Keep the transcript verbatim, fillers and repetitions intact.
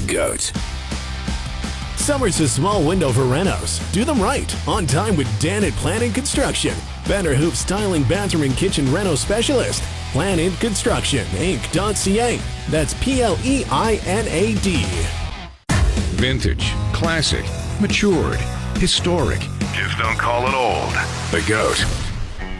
GOAT. Summer's a small window for renos. Do them right, on time with Danet Planning Construction. Banner Hoop Styling Bathroom and Kitchen Reno Specialist. Planet Construction Inc dot C A. That's P L E I N A D. Vintage, classic, matured, historic. Just don't call it old. The GOAT.